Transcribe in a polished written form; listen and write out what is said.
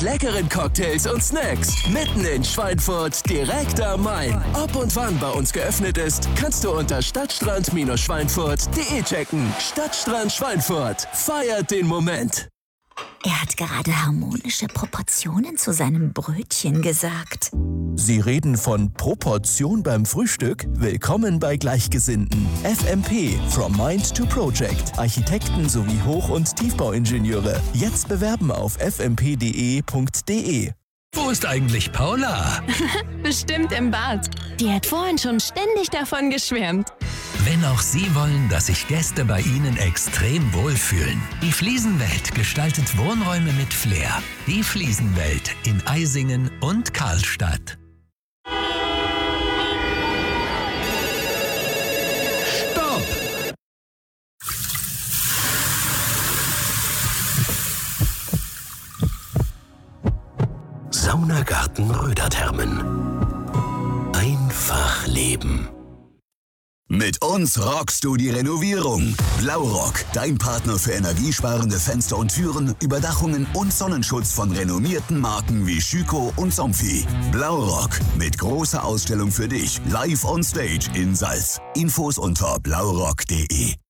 leckeren Cocktails und Snacks. Mitten in Schweinfurt, direkt am Main. Ob und wann bei uns geöffnet ist, kannst du unter stadtstrand-schweinfurt.de checken. Stadtstrand Schweinfurt. Feiert den Moment. Er hat gerade harmonische Proportionen zu seinem Brötchen gesagt. Sie reden von Proportion beim Frühstück? Willkommen bei Gleichgesinnten. FMP, From Mind to Project. Architekten sowie Hoch- und Tiefbauingenieure. Jetzt bewerben auf fmpde.de. Wo ist eigentlich Paula? Bestimmt im Bad. Die hat vorhin schon ständig davon geschwärmt. Wenn auch Sie wollen, dass sich Gäste bei Ihnen extrem wohlfühlen. Die Fliesenwelt gestaltet Wohnräume mit Flair. Die Fliesenwelt in Eisingen und Karlstadt. Stopp! Saunagarten Röderthermen. Einfach leben. Mit uns rockst du die Renovierung. Blaurock, dein Partner für energiesparende Fenster und Türen, Überdachungen und Sonnenschutz von renommierten Marken wie Schüco und Somfy. Blaurock, mit großer Ausstellung für dich, live on stage in Salz. Infos unter blaurock.de.